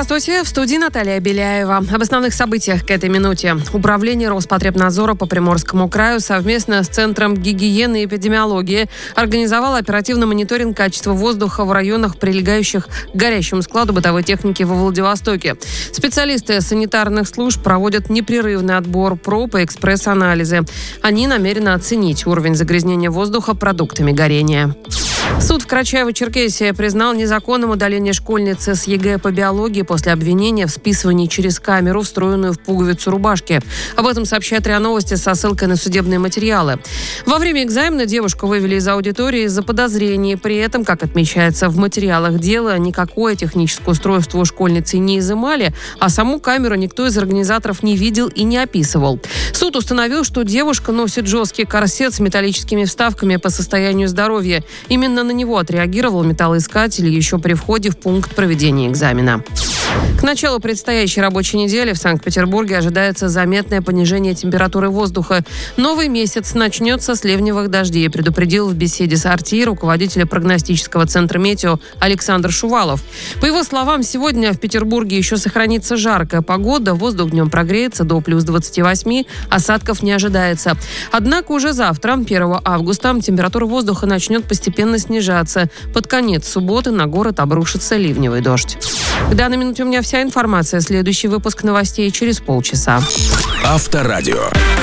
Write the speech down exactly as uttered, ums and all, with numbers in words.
Здравствуйте, в студии Наталья Беляева. Об основных событиях к этой минуте. Управление Роспотребнадзора по Приморскому краю совместно с Центром гигиены и эпидемиологии организовало оперативный мониторинг качества воздуха в районах, прилегающих к горящему складу бытовой техники во Владивостоке. Специалисты санитарных служб проводят непрерывный отбор проб и экспресс-анализы. Они намерены оценить уровень загрязнения воздуха продуктами горения. Суд в Карачаево-Черкесии признал незаконным удаление школьницы с ЕГЭ по биологии после обвинения в списывании через камеру, встроенную в пуговицу рубашки. Об этом сообщает РИА Новости со ссылкой на судебные материалы. Во время экзамена девушку вывели из аудитории из-за подозрений. При этом, как отмечается в материалах дела, никакое техническое устройство у школьницы не изымали, а саму камеру никто из организаторов не видел и не описывал. Суд установил, что девушка носит жесткий корсет с металлическими вставками по состоянию здоровья. Именно на него отреагировал металлоискатель еще при входе в пункт проведения экзамена. К началу предстоящей рабочей недели в Санкт-Петербурге ожидается заметное понижение температуры воздуха. Новый месяц начнется с ливневых дождей, предупредил в беседе с эр тэ и руководитель прогностического центра метео Александр Шувалов. По его словам, сегодня в Петербурге еще сохранится жаркая погода, воздух днем прогреется до плюс двадцати восьми, осадков не ожидается. Однако уже завтра, первого августа, температура воздуха начнет постепенно снижаться. Под конец субботы на город обрушится ливневый дождь. К данной минуте у меня вся информация. Следующий выпуск новостей через полчаса. Авторадио.